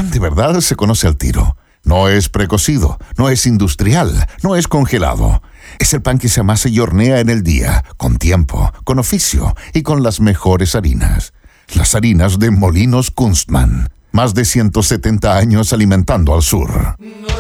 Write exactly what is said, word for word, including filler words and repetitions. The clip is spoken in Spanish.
pan de verdad se conoce al tiro. No es precocido, no es industrial, no es congelado. Es el pan que se amasa y hornea en el día, con tiempo, con oficio y con las mejores harinas. Las harinas de Molinos Kunstmann. Más de ciento setenta años alimentando al sur.